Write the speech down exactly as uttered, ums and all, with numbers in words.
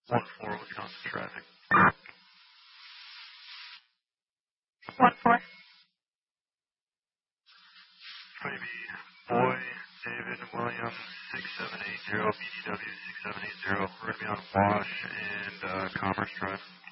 one four Wisconsin traffic. One four. Maybe Boy, David, William, six seven eight zero, B D W six seven eight zero. We're going to be on Wash and uh, Commerce Drive.